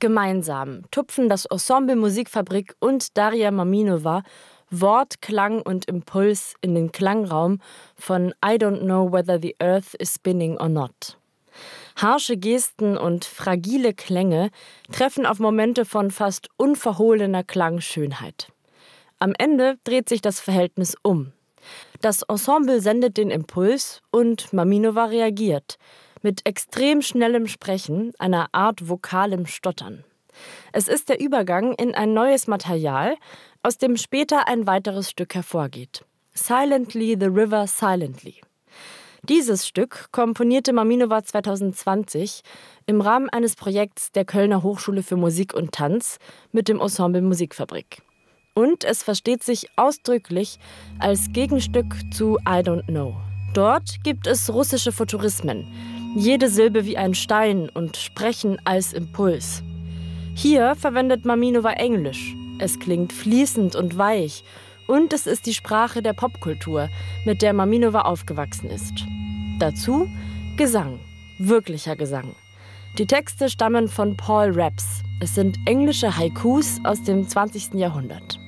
Gemeinsam tupfen das Ensemble Musikfabrik und Daria Maminova Wort, Klang und Impuls in den Klangraum von I don't know whether the earth is spinning or not. Harsche Gesten und fragile Klänge treffen auf Momente von fast unverhohlener Klangschönheit. Am Ende dreht sich das Verhältnis um. Das Ensemble sendet den Impuls und Maminova reagiert mit extrem schnellem Sprechen, einer Art vokalem Stottern. Es ist der Übergang in ein neues Material, aus dem später ein weiteres Stück hervorgeht. Silently the River Silently. Dieses Stück komponierte Maminova 2020 im Rahmen eines Projekts der Kölner Hochschule für Musik und Tanz mit dem Ensemble Musikfabrik. Und es versteht sich ausdrücklich als Gegenstück zu I Don't Know. Dort gibt es russische Futurismen, jede Silbe wie ein Stein und Sprechen als Impuls. Hier verwendet Maminova Englisch. Es klingt fließend und weich und es ist die Sprache der Popkultur, mit der Maminova aufgewachsen ist. Dazu Gesang, wirklicher Gesang. Die Texte stammen von Paul Raps. Es sind englische Haikus aus dem 20. Jahrhundert.